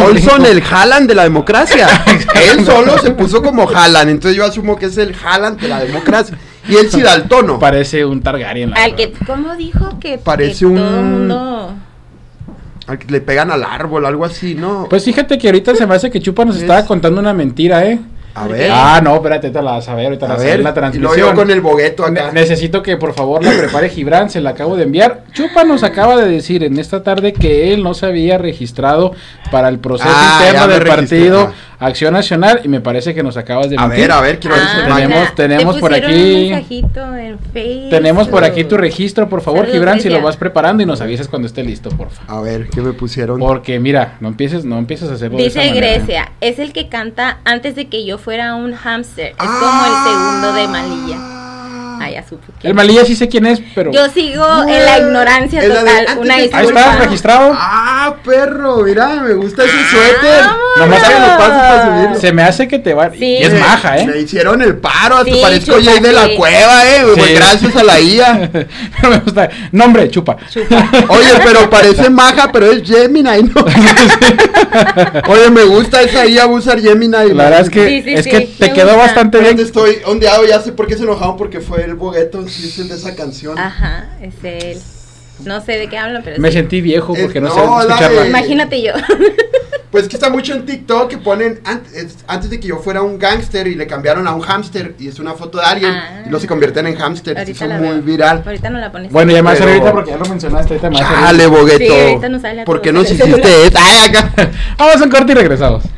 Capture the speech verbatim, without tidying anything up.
Olson, el Haaland de la democracia. Él solo se puso como Haaland, entonces yo asumo que es el Haaland de la democracia. Y él sí da el tono. Parece un Targaryen. Al que, ¿cómo dijo que parece que un todo mundo... al que le pegan al árbol, algo así, ¿no? Pues fíjate que ahorita se me hace que Chupa nos Es... estaba contando una mentira, ¿eh? A ver. Ah, no, espérate, te la vas a ver, ahorita la vas a ver la transmisión. Y lo veo con el bogueto acá. Ne- necesito que por favor la prepare Gibran, se la acabo de enviar. Chupa nos acaba de decir en esta tarde que él no se había registrado para el proceso ah, interno del registré. partido ah. Acción Nacional y me parece que nos acabas de a mentir. ver, a ver, quiero ver si Ah, tenemos, mira, tenemos te por pusieron aquí un mensajito en Facebook. tenemos por aquí tu registro, por favor, Saludos, Gibran, si Grecia. lo vas preparando y nos avisas cuando esté listo, por favor. A ver, ¿qué me pusieron? Porque mira, no empieces, no empieces a hacerlo de esa Dice manera. Grecia, es el que canta antes de que yo fuera un hámster. Es Ah. como el segundo de Malilla. Ah, ya supo quién. El Malilla sí sé quién es, pero Yo sigo en la ignorancia Es la de total. antes Una de que- ahí disculpa. está registrado. Ah, perro, mira, me gusta ese Ah, suéter. Nomás Ahorita me lo paso para subirlo. Se me hace que te va. Sí. Y es Me- maja, ¿eh? Me hicieron el paro, Sí, te parezco chupa, Jay de la sí. Cueva, eh, Sí. pues gracias a la I A. Me gusta. Nombre, Chupa. Chupa. Oye, pero parece maja, pero es Gemini, ¿no? Oye, me gusta esa I A, voy a usar Gemini. La verdad es que, Sí, sí, es sí, que me te quedó gusta. bastante bien. ¿Dónde estoy ondeado? Ya sé por qué se enojaron, porque fue el bogueto, sí, es el de esa canción. Ajá, es él. No sé de qué hablan, pero Me sí. sentí viejo porque Eh, no, no, sé la escucharla. de- Imagínate yo. Pues que está mucho en TikTok que ponen antes, antes de que yo fuera un gángster y le cambiaron a un hámster y es una foto de alguien Ah. y luego se convierten en hámster. Ahorita Son la muy veo. viral. Ahorita no la pones. Bueno, ya me va a hacer Pero- ahorita porque ya lo mencionaste. Ahorita me va a hacer Dale, ahorita. bogueto. Sí, ahorita nos sale a ¿Por qué todos nos en el hiciste eso? Ay, acá. Vamos a un corte y regresamos.